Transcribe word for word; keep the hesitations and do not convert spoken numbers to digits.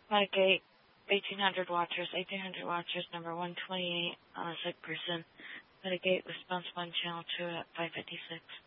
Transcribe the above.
Medicate, eighteen hundred watchers, eighteen hundred watchers, number one twenty-eight on a sick person. Medicate, response one, channel two at five fifty-six.